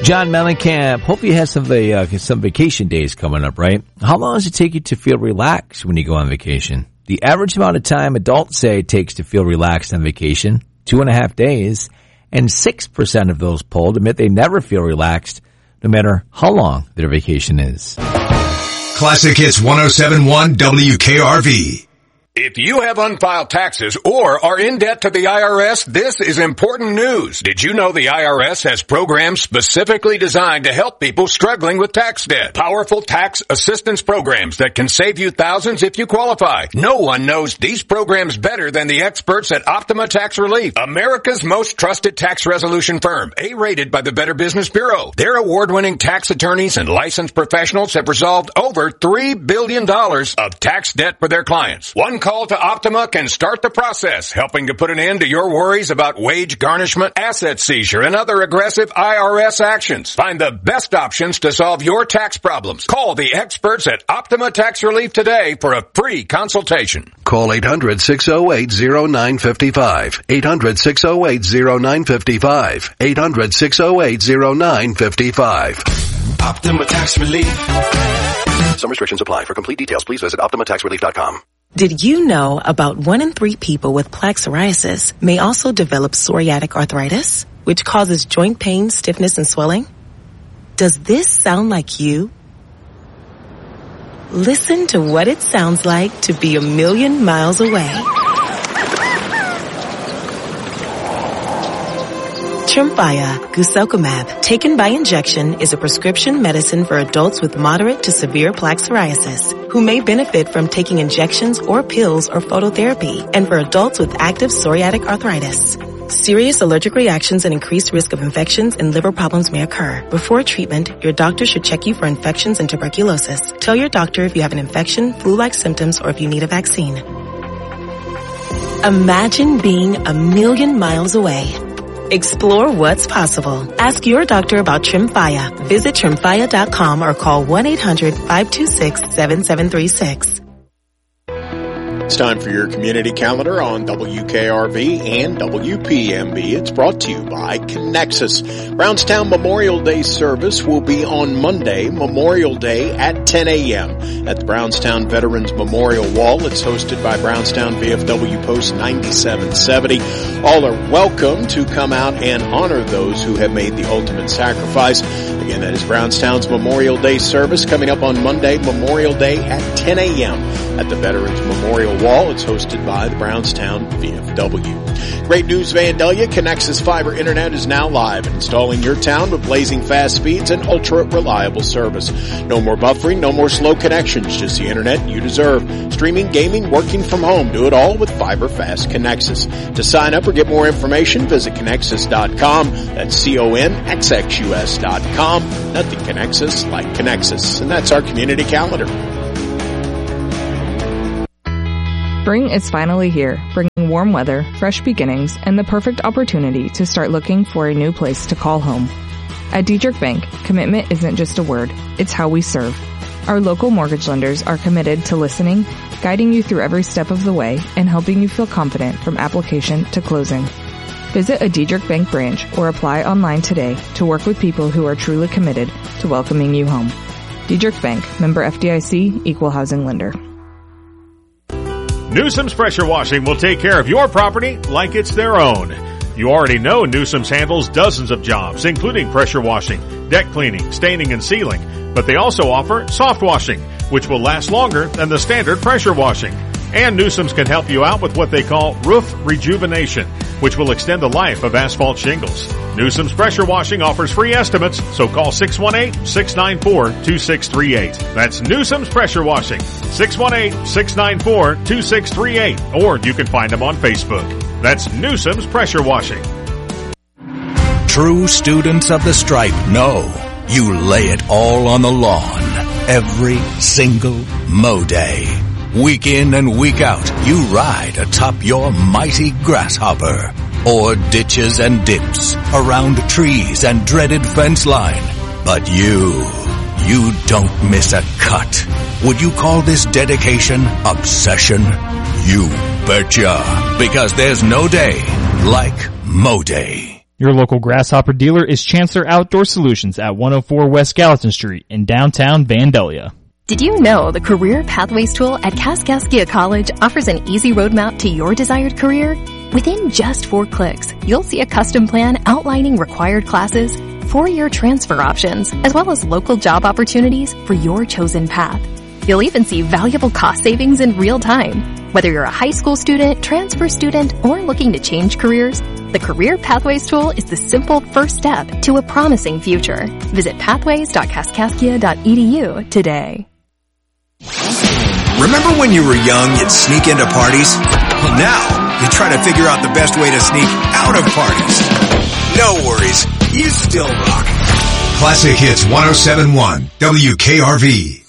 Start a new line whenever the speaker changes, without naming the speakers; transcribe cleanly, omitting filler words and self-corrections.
John Mellencamp, hope you have some vacation days coming up, right? How long does it take you to feel relaxed when you go on vacation? The average amount of time adults say it takes to feel relaxed on vacation, 2.5 days, and 6% of those polled admit they never feel relaxed, no matter how long their vacation is.
Classic Hits 107.1 WKRV.
If you have unfiled taxes or are in debt to the IRS, this is important news. Did you know the IRS has programs specifically designed to help people struggling with tax debt? Powerful tax assistance programs that can save you thousands if you qualify. No one knows these programs better than the experts at Optima Tax Relief, America's most trusted tax resolution firm, A-rated by the Better Business Bureau. Their award-winning tax attorneys and licensed professionals have resolved over $3 billion of tax debt for their clients. One call to Optima can start the process, helping to put an end to your worries about wage garnishment, asset seizure, and other aggressive IRS actions. Find the best options to solve your tax problems. Call the experts at Optima Tax Relief today for a free consultation.
Call 800-608-0955. 800-608-0955. 800-608-0955.
Optima Tax Relief.
Some restrictions apply. For complete details, please visit OptimaTaxRelief.com.
Did you know about 1 in 3 people with plaque psoriasis may also develop psoriatic arthritis, which causes joint pain, stiffness, and swelling? Does this sound like you? Listen to what it sounds like to be a million miles away. Tremfya guselkumab, taken by injection, is a prescription medicine for adults with moderate to severe plaque psoriasis who may benefit from taking injections or pills or phototherapy, and for adults with active psoriatic arthritis. Serious allergic reactions and increased risk of infections and liver problems may occur. Before treatment, your doctor should check you for infections and tuberculosis. Tell your doctor if you have an infection, flu-like symptoms, or if you need a vaccine. Imagine being a million miles away. Explore what's possible. Ask your doctor about Tremfya. Visit Tremfya.com or call 1-800-526-7736.
It's time for your community calendar on WKRV and WPMB. It's brought to you by Connexus. Brownstown Memorial Day service will be on Monday, Memorial Day at 10 a.m. at the Brownstown Veterans Memorial Wall. It's hosted by Brownstown VFW Post 9770. All are welcome to come out and honor those who have made the ultimate sacrifice. Again, that is Brownstown's Memorial Day service coming up on Monday, Memorial Day at 10 a.m. at the Veterans Memorial Wall. It's hosted by the Brownstown VFW. Great news, Vandalia. Connexus Fiber Internet is now live, installing your town with blazing fast speeds and ultra-reliable service. No more buffering, no more slow connections, just the internet you deserve. Streaming, gaming, working from home. Do it all with Fiber Fast Connexus. To sign up or get more information, visit Connexus.com. That's CONXXUS.com. Nothing Connexus like Connexus. And that's our community calendar.
Spring is finally here, bringing warm weather, fresh beginnings, and the perfect opportunity to start looking for a new place to call home. At Diedrich Bank, commitment isn't just a word, it's how we serve. Our local mortgage lenders are committed to listening, guiding you through every step of the way, and helping you feel confident from application to closing. Visit a Diedrich Bank branch or apply online today to work with people who are truly committed to welcoming you home. Diedrich Bank, member FDIC, equal housing lender.
Newsom's Pressure Washing will take care of your property like it's their own. You already know Newsom's handles dozens of jobs, including pressure washing, deck cleaning, staining, and sealing. But they also offer soft washing, which will last longer than the standard pressure washing. And Newsom's can help you out with what they call roof rejuvenation, which will extend the life of asphalt shingles. Newsom's Pressure Washing offers free estimates, so call 618-694-2638. That's Newsom's Pressure Washing, 618-694-2638. Or you can find them on Facebook. That's Newsom's Pressure Washing.
True students of the stripe know you lay it all on the lawn every single mow day. Week in and week out, you ride atop your mighty grasshopper, or ditches and dips around trees and dreaded fence line. But you don't miss a cut. Would you call this dedication obsession? You betcha, because there's no day like mow day.
Your local Grasshopper dealer is Chancellor Outdoor Solutions at 104 West Gallatin Street in downtown Vandalia.
Did you know the Career Pathways tool at Kaskaskia College offers an easy roadmap to your desired career? Within just 4 clicks, you'll see a custom plan outlining required classes, 4-year transfer options, as well as local job opportunities for your chosen path. You'll even see valuable cost savings in real time. Whether you're a high school student, transfer student, or looking to change careers, the Career Pathways tool is the simple first step to a promising future. Visit pathways.kaskaskia.edu today.
Remember when you were young, you'd sneak into parties? Well, now you try to figure out the best way to sneak out of parties. No worries, you still rock. Classic Hits 107.1 WKRV.